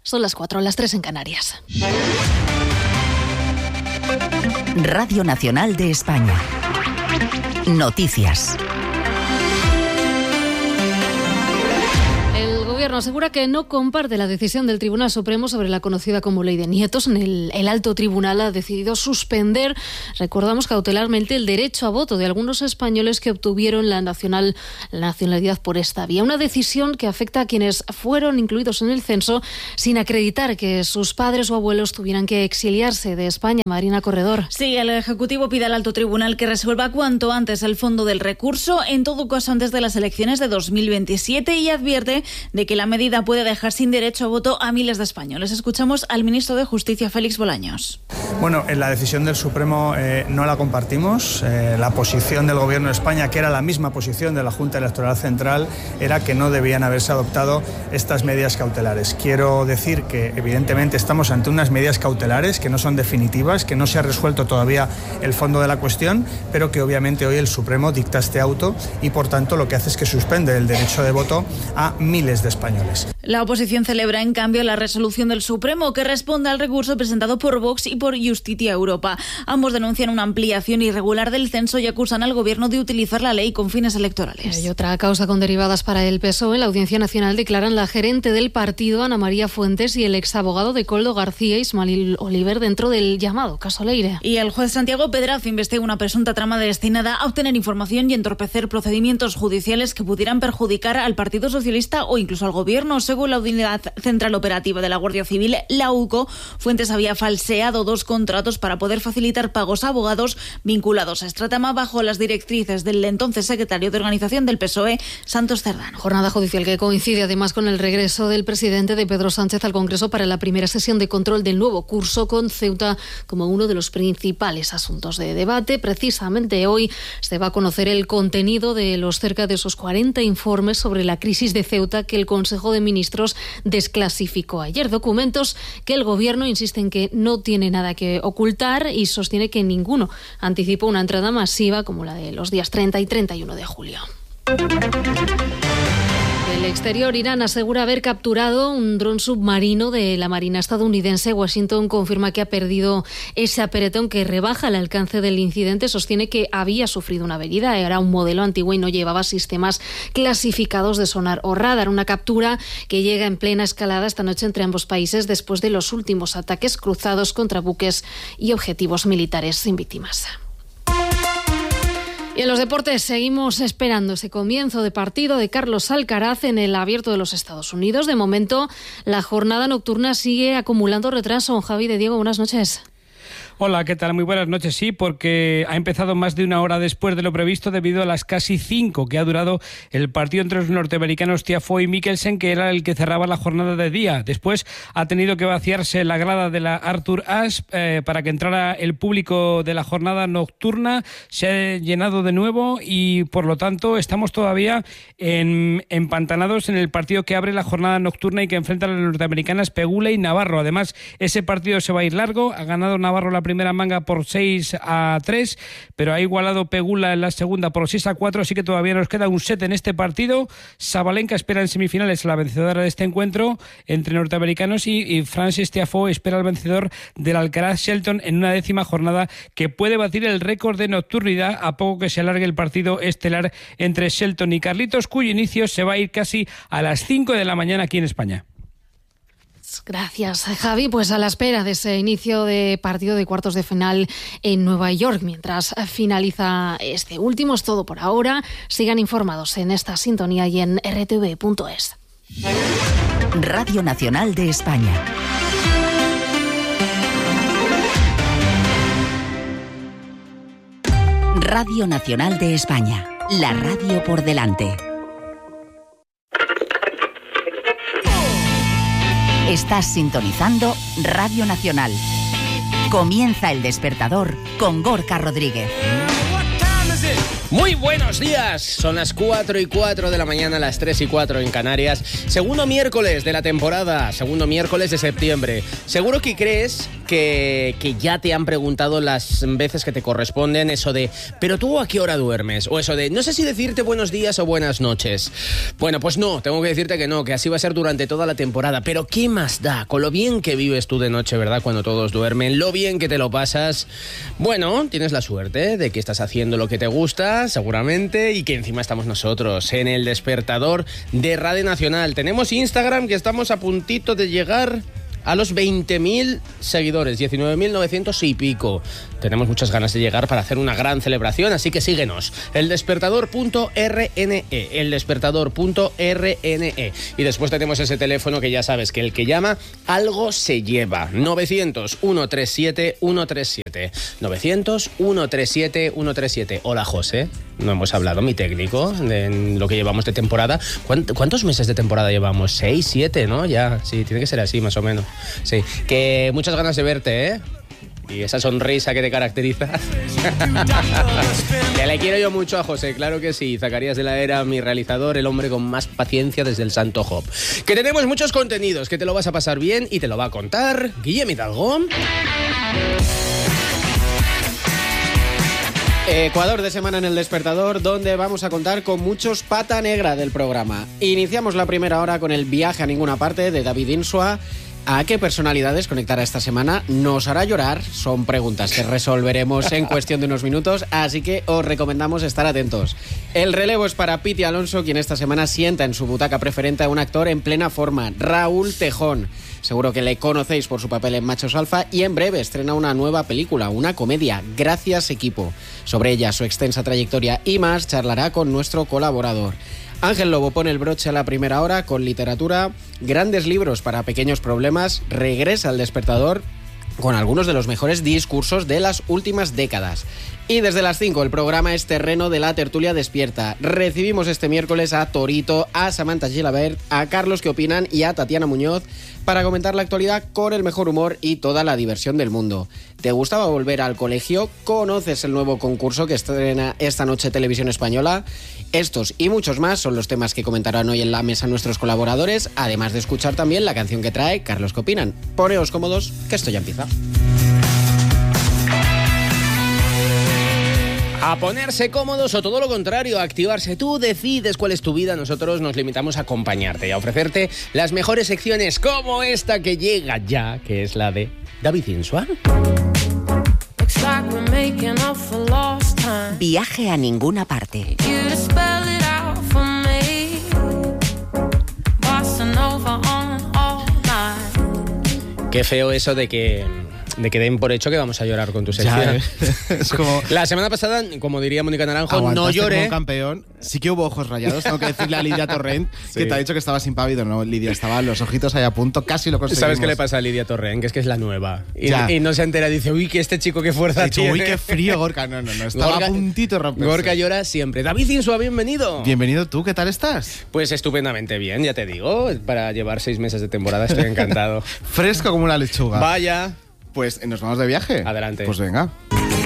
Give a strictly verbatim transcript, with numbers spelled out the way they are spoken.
Son las cuatro, las tres en Canarias. Radio Nacional de España. Noticias. El Gobierno asegura que no comparte la decisión del Tribunal Supremo sobre la conocida como Ley de Nietos. En el, el alto tribunal ha decidido suspender, recordamos cautelarmente, el derecho a voto de algunos españoles que obtuvieron la, nacional, la nacionalidad por esta vía. Una decisión que afecta a quienes fueron incluidos en el censo sin acreditar que sus padres o abuelos tuvieran que exiliarse de España. Marina Corredor. Sí, el Ejecutivo pide al alto tribunal que resuelva cuanto antes el fondo del recurso, en todo caso antes de las elecciones de dos mil veintisiete, y advierte de que la medida puede dejar sin derecho a voto a miles de españoles. Escuchamos al ministro de Justicia, Félix Bolaños. Bueno, en la decisión del Supremo eh, no la compartimos. Eh, la posición del Gobierno de España, que era la misma posición de la Junta Electoral Central, era que no debían haberse adoptado estas medidas cautelares. Quiero decir que evidentemente estamos ante unas medidas cautelares que no son definitivas, que no se ha resuelto todavía el fondo de la cuestión, pero que obviamente hoy el Supremo dicta este auto y por tanto lo que hace es que suspende el derecho de voto a miles de españoles. La oposición celebra, en cambio, la resolución del Supremo, que responde al recurso presentado por Vox y por Justitia Europa. Ambos denuncian una ampliación irregular del censo y acusan al Gobierno de utilizar la ley con fines electorales. Hay otra causa con derivadas para el P S O E. En la Audiencia Nacional declaran la gerente del partido, Ana María Fuentes, y el exabogado de Coldo García, Ismael Oliver, dentro del llamado caso Leire. Y el juez Santiago Pedraza investiga una presunta trama destinada a obtener información y entorpecer procedimientos judiciales que pudieran perjudicar al Partido Socialista o incluso al Gobierno. Según la Unidad Central Operativa de la Guardia Civil, la U C O, Fuentes había falseado dos contratos para poder facilitar pagos a abogados vinculados a Stratama bajo las directrices del entonces secretario de Organización del P S O E, Santos Cerdán. Jornada judicial que coincide además con el regreso del presidente de Pedro Sánchez al Congreso para la primera sesión de control del nuevo curso, con Ceuta como uno de los principales asuntos de debate. Precisamente hoy se va a conocer el contenido de los cerca de esos cuarenta informes sobre la crisis de Ceuta que el Consejo de Ministros desclasificó ayer. Documentos que el Gobierno insiste en que no tiene nada que ocultar y sostiene que ninguno anticipó una entrada masiva como la de los días treinta y treinta y uno de julio. Del exterior, Irán asegura haber capturado un dron submarino de la Marina estadounidense. Washington confirma que ha perdido ese aperetón que rebaja el alcance del incidente. Sostiene que había sufrido una avería. Era un modelo antiguo y no llevaba sistemas clasificados de sonar o radar. Una captura que llega en plena escalada esta noche entre ambos países después de los últimos ataques cruzados contra buques y objetivos militares sin víctimas. Y en los deportes seguimos esperando ese comienzo de partido de Carlos Alcaraz en el Abierto de los Estados Unidos. De momento, la jornada nocturna sigue acumulando retraso. Javi de Diego, buenas noches. Hola, ¿qué tal? Muy buenas noches. Sí, porque ha empezado más de una hora después de lo previsto debido a las casi cinco que ha durado el partido entre los norteamericanos Tiafoe y Mikkelsen, que era el que cerraba la jornada de día. Después ha tenido que vaciarse la grada de la Arthur Ashe eh, para que entrara el público de la jornada nocturna. Se ha llenado de nuevo y, por lo tanto, estamos todavía en, empantanados en el partido que abre la jornada nocturna y que enfrenta a las norteamericanas Pegula y Navarro. Además, ese partido se va a ir largo. Ha ganado Navarro la primera manga por seis a tres, pero ha igualado Pegula en la segunda por seis a cuatro, así que todavía nos queda un set en este partido. Sabalenka espera en semifinales a la vencedora de este encuentro entre norteamericanos y, y Frances Tiafoe espera al vencedor del Alcaraz Shelton en una décima jornada que puede batir el récord de nocturnidad a poco que se alargue el partido estelar entre Shelton y Carlitos, cuyo inicio se va a ir casi a las cinco de la mañana aquí en España. Gracias, Javi. Pues a la espera de ese inicio de partido de cuartos de final en Nueva York, mientras finaliza este último. Es todo por ahora. Sigan informados en esta sintonía y en r t v punto es. Radio Nacional de España. Radio Nacional de España. La radio por delante. Estás sintonizando Radio Nacional. Comienza El Despertador con Gorka Rodríguez. Muy buenos días, son las cuatro y cuatro de la mañana, las tres y cuatro en Canarias. Segundo miércoles de la temporada, segundo miércoles de septiembre. Seguro que crees que, que ya te han preguntado las veces que te corresponden eso de ¿pero tú a qué hora duermes? O eso de no sé si decirte buenos días o buenas noches. Bueno, pues no, tengo que decirte que no, que así va a ser durante toda la temporada. Pero ¿qué más da? Con lo bien que vives tú de noche, ¿verdad? Cuando todos duermen, lo bien que te lo pasas. Bueno, tienes la suerte de que estás haciendo lo que te gusta, seguramente, y que encima estamos nosotros en El Despertador de Radio Nacional. Tenemos Instagram, que estamos a puntito de llegar a los veinte mil seguidores, diecinueve mil novecientos y pico. Tenemos muchas ganas de llegar para hacer una gran celebración, así que síguenos. eldespertador punto r n e, eldespertador punto r n e. Y después tenemos ese teléfono que ya sabes que el que llama, algo se lleva. novecientos, ciento treinta y siete, ciento treinta y siete. novecientos, ciento treinta y siete, ciento treinta y siete. Hola, José. No hemos hablado, mi técnico, de lo que llevamos de temporada. ¿Cuántos meses de temporada llevamos? ¿Seis, siete, no? Ya, sí, tiene que ser así, más o menos. Sí, que muchas ganas de verte, ¿eh? Y esa sonrisa que te caracteriza. Que le quiero yo mucho a José, claro que sí. Zacarías de la Era, mi realizador, el hombre con más paciencia desde el Santo Job. Que tenemos muchos contenidos, que te lo vas a pasar bien y te lo va a contar Guillem Hidalgo. Ecuador de semana en El Despertador, donde vamos a contar con muchos pata negra del programa. Iniciamos la primera hora con el viaje a ninguna parte de David Insua. ¿A qué personalidades conectará esta semana? ¿Nos hará llorar? Son preguntas que resolveremos en cuestión de unos minutos, así que os recomendamos estar atentos. El relevo es para Piti Alonso, quien esta semana sienta en su butaca preferente a un actor en plena forma, Raúl Tejón. Seguro que le conocéis por su papel en Machos Alfa y en breve estrena una nueva película, una comedia, Gracias Equipo. Sobre ella, su extensa trayectoria y más charlará con nuestro colaborador. Ángel Lobo pone el broche a la primera hora con literatura, grandes libros para pequeños problemas, regresa al Despertador con algunos de los mejores discursos de las últimas décadas. Y desde las cinco el programa es terreno de la tertulia despierta. Recibimos este miércoles a Torito, a Samantha Gilabert, a Carlos Que Opinan y a Tatiana Muñoz para comentar la actualidad con el mejor humor y toda la diversión del mundo. ¿Te gustaba volver al colegio? ¿Conoces el nuevo concurso que estrena esta noche Televisión Española? Estos y muchos más son los temas que comentarán hoy en la mesa nuestros colaboradores, además de escuchar también la canción que trae Carlos Que Opinan. Poneos cómodos, que esto ya empieza. A ponerse cómodos o todo lo contrario, a activarse. Tú decides cuál es tu vida, nosotros nos limitamos a acompañarte y a ofrecerte las mejores secciones como esta que llega ya, que es la de David Insua. Viaje a ninguna parte. Qué feo eso de que... de que den por hecho que vamos a llorar con tu sección. Ya, ¿eh? Es como... La semana pasada, como diría Mónica Naranjo, no lloré. Como campeón. Sí que hubo ojos rayados, tengo que decirle a Lidia Torrent, sí, que te ha dicho que estabas impávido. No, Lidia, estaban los ojitos ahí a punto, casi lo conseguimos. ¿Sabes qué le pasa a Lidia Torrent? Que es que es la nueva. Y, y no se entera, dice, uy, que este chico qué fuerza dicho, tiene. Uy, qué frío, Gorka. No, no, no, estaba Gorka, a puntito de romperse. Gorka llora siempre. David Insua, bienvenido. Bienvenido tú, ¿qué tal estás? Pues estupendamente bien, ya te digo. Para llevar seis meses de temporada estoy encantado. Fresco como una lechuga. Vaya. Pues nos vamos de viaje. Adelante. Pues venga.